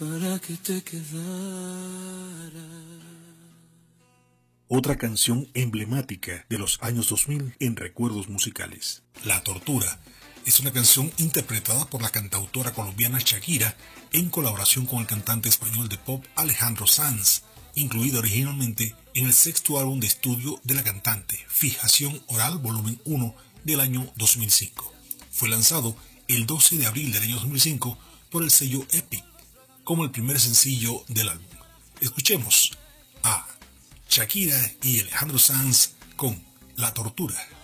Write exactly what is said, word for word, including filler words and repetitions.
para que te quedara. Otra canción emblemática de los años dos mil en recuerdos musicales. La Tortura es una canción interpretada por la cantautora colombiana Shakira en colaboración con el cantante español de pop Alejandro Sanz, incluida originalmente en el sexto álbum de estudio de la cantante, Fijación Oral Volumen uno del año dos mil cinco. Fue lanzado el doce de abril del año dos mil cinco por el sello Epic como el primer sencillo del álbum. Escuchemos a Shakira y Alejandro Sanz con La Tortura.